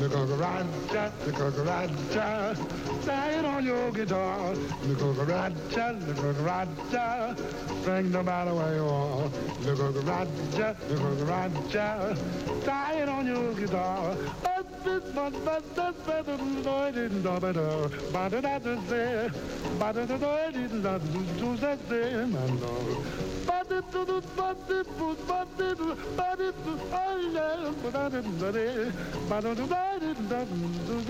the cucaracha, the cucaracha. Play it on your guitar, the cucaracha, the cucaracha. Sing no matter where you are, the cucaracha, the cucaracha. Play it on your guitar.